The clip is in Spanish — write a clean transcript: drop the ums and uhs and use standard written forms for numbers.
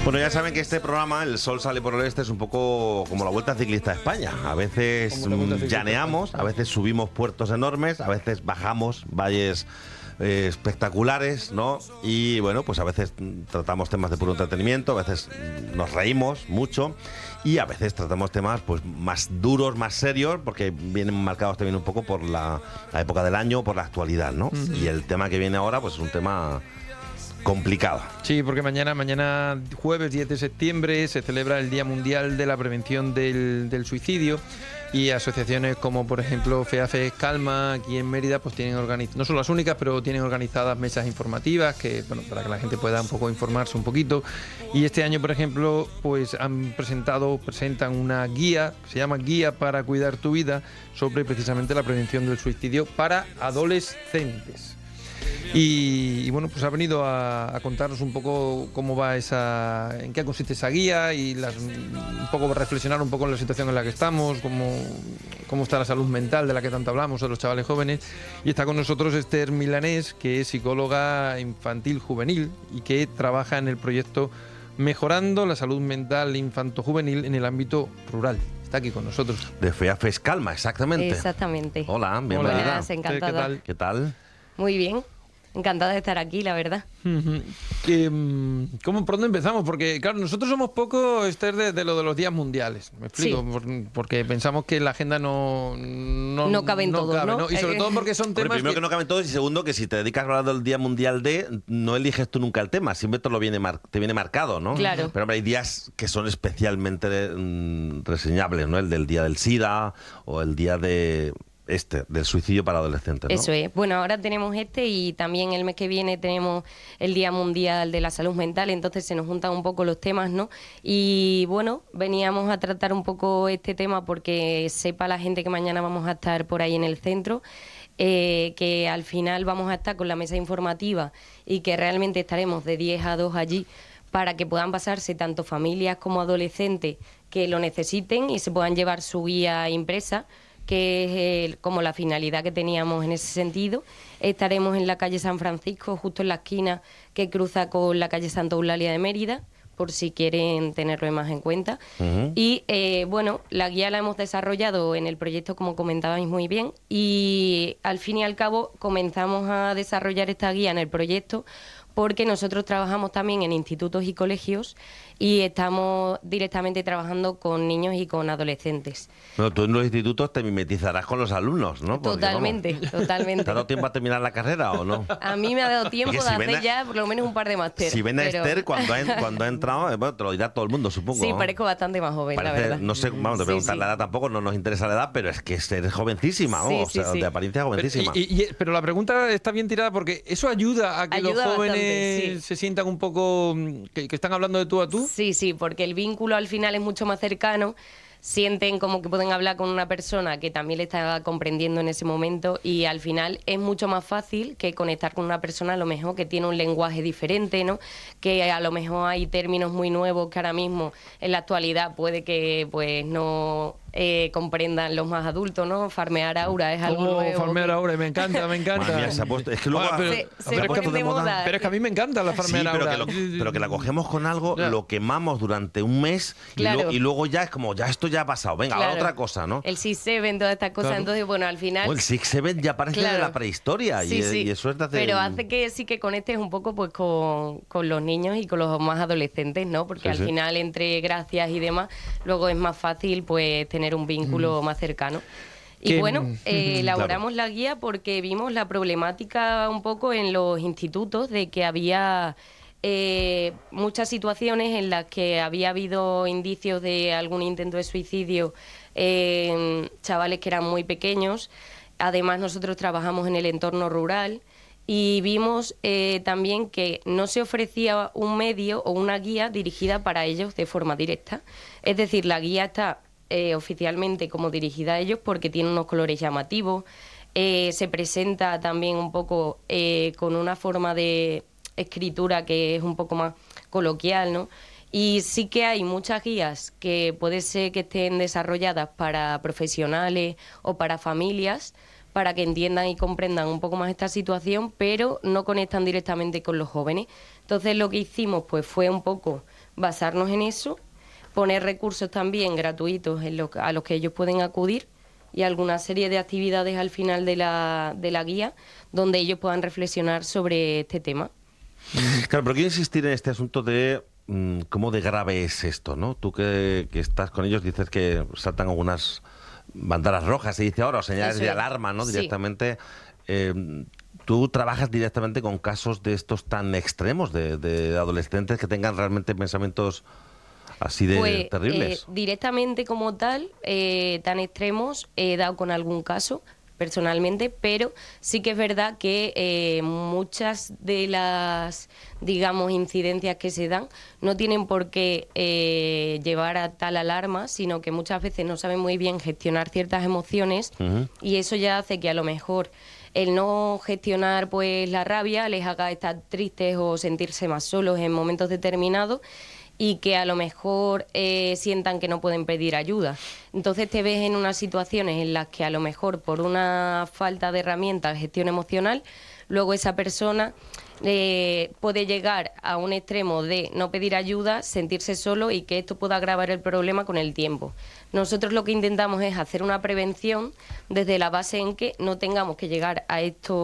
Bueno, ya saben que este programa, El Sol Sale por el Oeste, es un poco como la Vuelta Ciclista de España. A veces llaneamos, a veces subimos puertos enormes, a veces bajamos valles espectaculares, ¿no? Y bueno, pues a veces tratamos temas de puro entretenimiento, a veces nos reímos mucho y a veces tratamos temas pues más duros, más serios, porque vienen marcados también un poco por la época del año, por la actualidad, ¿no? Y el tema que viene ahora pues es un tema complicado. Sí, porque mañana jueves 10 de septiembre se celebra el Día Mundial de la Prevención del Suicidio, y asociaciones como por ejemplo FEAFES Calma aquí en Mérida pues tienen no son las únicas, pero tienen organizadas mesas informativas que, bueno, para que la gente pueda un poco informarse un poquito. Y este año, por ejemplo, pues presentan una guía, se llama Guía para Cuidar tu Vida, sobre precisamente la prevención del suicidio para adolescentes. Y bueno, pues ha venido a contarnos un poco cómo va en qué consiste esa guía y un poco reflexionar un poco en la situación en la que estamos, cómo está la salud mental de la que tanto hablamos de los chavales jóvenes. Y está con nosotros Esther Milanés, que es psicóloga infantil juvenil y que trabaja en el proyecto Mejorando la Salud Mental Infanto-Juvenil en el ámbito rural. Está aquí con nosotros. De FEAFES Calma, exactamente. Exactamente. Hola, bienvenida. Buenas, encantada. ¿Qué tal? Muy bien. Encantada de estar aquí, la verdad. ¿Por dónde empezamos? Porque, claro, nosotros somos poco, Esther, de lo de los días mundiales. ¿Me explico? Sí. Porque pensamos que la agenda no caben todos, ¿no? Y sobre todo porque son temas primero que no caben todos, y segundo que si te dedicas a hablar del Día Mundial no eliges tú nunca el tema, siempre te viene marcado, ¿no? Claro. Pero hombre, hay días que son especialmente reseñables, ¿no? El del Día del SIDA o el día del suicidio para adolescentes, ¿no? Eso es. Bueno, ahora tenemos y también el mes que viene tenemos el Día Mundial de la Salud Mental, entonces se nos juntan un poco los temas, ¿no? Y bueno, veníamos a tratar un poco este tema porque sepa la gente que mañana vamos a estar por ahí en el centro, que al final vamos a estar con la mesa informativa y que realmente estaremos de 10 a 2 allí para que puedan pasarse tanto familias como adolescentes que lo necesiten y se puedan llevar su guía impresa, que es como la finalidad que teníamos en ese sentido. Estaremos en la calle San Francisco, justo en la esquina que cruza con la calle Santa Eulalia de Mérida, por si quieren tenerlo más en cuenta. Y bueno, la guía la hemos desarrollado en el proyecto, como comentabais muy bien, y al fin y al cabo comenzamos a desarrollar esta guía en el proyecto porque nosotros trabajamos también en institutos y colegios y estamos directamente trabajando con niños y con adolescentes. Bueno, tú en los institutos te mimetizarás con los alumnos, ¿no? Porque, totalmente. ¿Te ha dado tiempo a terminar la carrera o no? A mí me ha dado tiempo de hacer ya por lo menos un par de másteres. Si ven a Esther cuando ha entrado, bueno, te lo dirá todo el mundo, supongo. Sí, ¿no? parezco bastante más joven, la verdad. No sé, vamos, te preguntar la edad tampoco, no nos interesa la edad, pero es que eres jovencísima, ¿no? Sí, de apariencia jovencísima. Pero la pregunta está bien tirada porque eso ayuda a que los jóvenes se sientan un poco que están hablando de tú a tú. Sí, porque el vínculo al final es mucho más cercano. Sienten como que pueden hablar con una persona que también le está comprendiendo en ese momento, y al final es mucho más fácil que conectar con una persona a lo mejor que tiene un lenguaje diferente, ¿no? Que a lo mejor hay términos muy nuevos que ahora mismo en la actualidad puede que pues no comprendan los más adultos, ¿no? Farmear aura es algo nuevo. Farmear aura, me encanta. Madre mía, es que luego se pone de moda. Pero es que a mí me encanta la farmear aura. Pero que la cogemos con algo, lo quemamos durante un mes, claro. y luego ya es como, esto ya ha pasado, venga, claro. a otra cosa, ¿no? El 6-7, todas estas cosas, claro. Entonces, bueno, al final... el 6-7 ya parece de la prehistoria, sí. Y eso es de hacer... Pero hace que sí que conectes un poco pues con los niños y con los más adolescentes, ¿no? Porque al final, entre gracias y demás, luego es más fácil pues tener un vínculo más cercano. Y bueno, elaboramos la guía porque vimos la problemática un poco en los institutos de que había muchas situaciones en las que había habido indicios de algún intento de suicidio en chavales que eran muy pequeños. Además, nosotros trabajamos en el entorno rural y vimos también que no se ofrecía un medio o una guía dirigida para ellos de forma directa. Es decir, la guía está oficialmente como dirigida a ellos porque tiene unos colores llamativos, se presenta también un poco con una forma de escritura que es un poco más coloquial, ¿no? Y sí que hay muchas guías que puede ser que estén desarrolladas para profesionales o para familias, para que entiendan y comprendan un poco más esta situación, pero no conectan directamente con los jóvenes. Entonces lo que hicimos pues fue un poco basarnos en eso, poner recursos también gratuitos a los que ellos pueden acudir y alguna serie de actividades al final de la guía donde ellos puedan reflexionar sobre este tema. Claro, pero quiero insistir en este asunto de cómo de grave es esto, ¿no? Tú que estás con ellos dices que saltan algunas banderas rojas, se dice ahora, o señales de alarma, ¿no? Directamente. Tú trabajas directamente con casos de estos tan extremos, de adolescentes que tengan realmente pensamientos así de terribles. Directamente como tal, tan extremos, he dado con algún caso personalmente, pero sí que es verdad que muchas de las, digamos, incidencias que se dan no tienen por qué llevar a tal alarma, sino que muchas veces no saben muy bien gestionar ciertas emociones y eso ya hace que a lo mejor el no gestionar pues la rabia les haga estar tristes o sentirse más solos en momentos determinados y que a lo mejor sientan que no pueden pedir ayuda. Entonces te ves en unas situaciones en las que a lo mejor por una falta de herramientas de gestión emocional, luego esa persona puede llegar a un extremo de no pedir ayuda, sentirse solo y que esto pueda agravar el problema con el tiempo. Nosotros lo que intentamos es hacer una prevención desde la base en que no tengamos que llegar a esto